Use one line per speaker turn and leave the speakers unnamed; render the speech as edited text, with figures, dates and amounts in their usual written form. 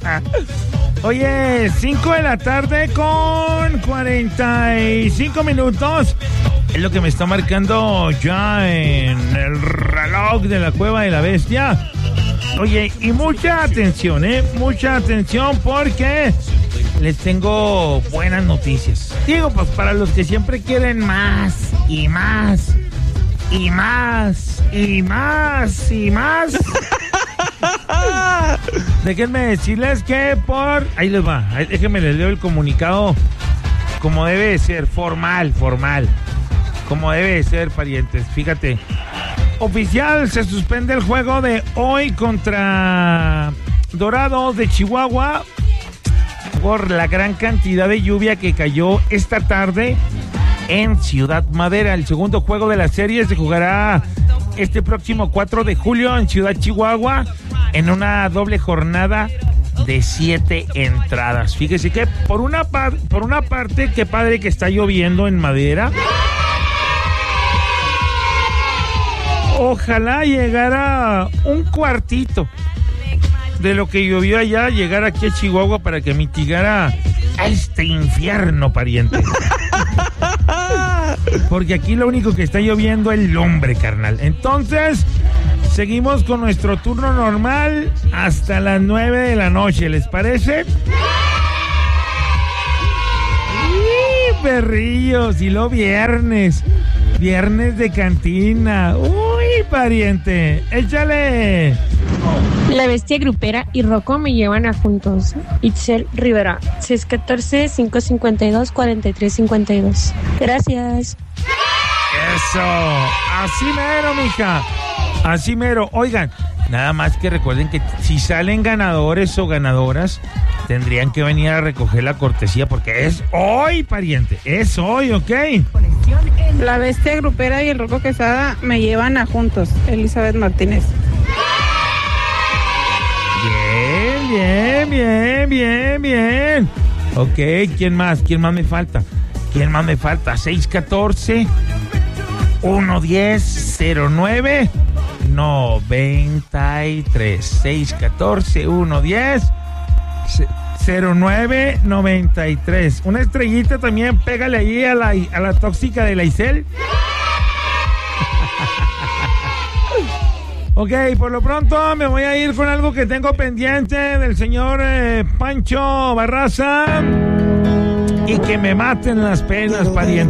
Oye, 5 de la tarde con 45 minutos. Es lo que me está marcando ya en el reloj de la Cueva de la Bestia. Oye, y mucha atención, mucha atención porque les tengo buenas noticias. Digo, pues para los que siempre quieren más y más y más y más y más. Déjenme decirles que ahí les va, déjenme les leo el comunicado como debe de ser, formal, como debe de ser, parientes. Fíjate, oficial, se suspende el juego de hoy contra Dorados de Chihuahua por la gran cantidad de lluvia que cayó esta tarde en Ciudad Madera. El segundo juego de la serie se jugará este próximo 4 de julio en Ciudad Chihuahua en una doble jornada de 7 entradas. Fíjese que por una parte, qué padre que está lloviendo en Madera. Ojalá llegara un cuartito de lo que llovió allá, llegar aquí a Chihuahua para que mitigara a este infierno, pariente. Porque aquí lo único que está lloviendo es lumbre, carnal. Entonces, seguimos con nuestro turno normal hasta las 9 de la noche, ¿les parece? ¡Y perrillos! Y lo viernes de cantina. ¡Uy, pariente! ¡Échale!
La Bestia Grupera y Rocco me llevan a juntos. Itzel Rivera, 614-552-4352. Gracias.
Eso, así mero, mija. Así mero. Oigan, nada más que recuerden que si salen ganadores o ganadoras, tendrían que venir a recoger la cortesía porque es hoy, pariente. Es hoy, ¿ok?
La Bestia Grupera y el Rocco Quesada me llevan a juntos. Elizabeth Martínez.
Bien. Ok, ¿quién más me falta? 614-110-0993. 614-110-0993. Una estrellita también, pégale ahí a la tóxica de la Isel. Ok, por lo pronto me voy a ir con algo que tengo pendiente del señor Pancho Barraza. Y que me maten las penas, pariente.